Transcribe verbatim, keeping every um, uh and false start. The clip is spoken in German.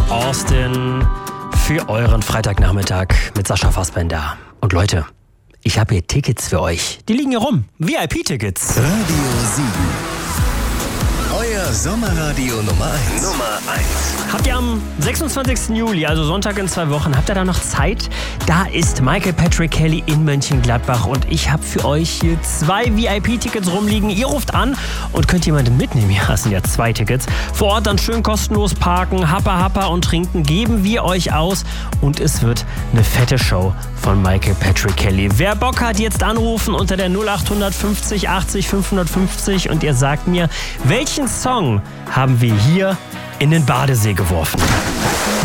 Austin für euren Freitagnachmittag mit Sascha Fassbender. Und Leute, ich habe hier Tickets für euch. Die liegen hier rum. V I P-Tickets. Radio sieben. Euer Sommerradio Nummer eins. Nummer eins. Habt ihr am sechsundzwanzigsten Juli, also Sonntag in zwei Wochen, habt ihr da noch Zeit? Da ist Michael Patrick Kelly in Mönchengladbach und ich habe für euch hier zwei V I P-Tickets rumliegen. Ihr ruft an und könnt jemanden mitnehmen. Ja, das sind ja zwei Tickets. Vor Ort dann schön kostenlos parken, Happa Happa und trinken geben wir euch aus und es wird eine fette Show von Michael Patrick Kelly. Wer Bock hat, jetzt anrufen unter der null acht fünfzig achtzig fünfhundertfünfzig und ihr sagt mir, welchen Song haben wir hier in den Badesee geworfen?